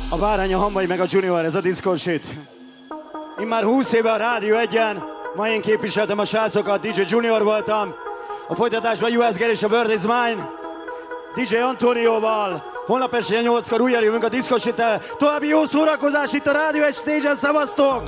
A Bárány, a Hamvai meg a Junior, ez a Disco Shit. Én már 20 éve a Rádió Egyen, ma én képviseltem a srácokat, DJ Junior voltam. A folytatásban US Gary és a World is Mine, DJ Antonioval. Holnap este 8-kor újra jövünk a Disco Shit-tel. További jó szórakozás itt a Rádió Egy Stage-en, szevasztok!